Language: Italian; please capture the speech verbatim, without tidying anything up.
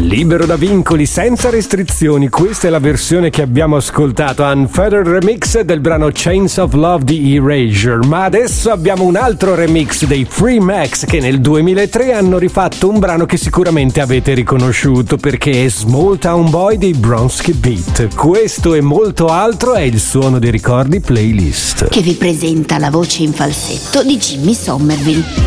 Libero da vincoli, senza restrizioni, questa è la versione che abbiamo ascoltato, Unfettered Remix del brano Chains of Love di Erasure. Ma adesso abbiamo un altro remix dei Free Max che nel duemilatré hanno rifatto un brano che sicuramente avete riconosciuto perché è Small Town Boy dei Bronski Beat. Questo e molto altro è il suono dei ricordi playlist, che vi presenta la voce in falsetto di Jimmy Somerville.